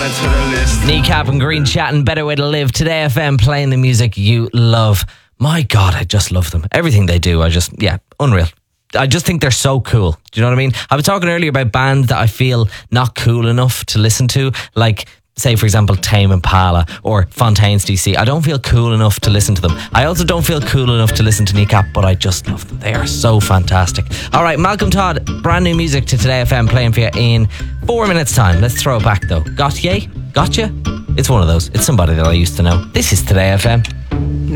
add it to the list. Kneecap and Green chatting, Better Way to Live. Today FM playing the music you love. My God, I just love them. Everything they do, unreal. I just think they're so cool. Do you know what I mean? I was talking earlier about bands that I feel not cool enough to listen to, like, say, for example, Tame Impala or Fontaines DC. I don't feel cool enough to listen to them. I also don't feel cool enough to listen to Kneecap, but I just love them. They are so fantastic. All right, Malcolm Todd, brand new music to Today FM playing for you in 4 minutes' time. Let's throw it back, though. Gotcha? It's one of those. It's somebody that I used to know. This is Today FM.